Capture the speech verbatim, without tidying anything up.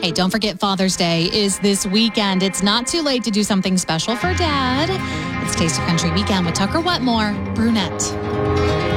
Hey, don't forget Father's Day is this weekend. It's not too late to do something special for Dad. It's Taste of Country Weekend with Tucker Wetmore, Brunette.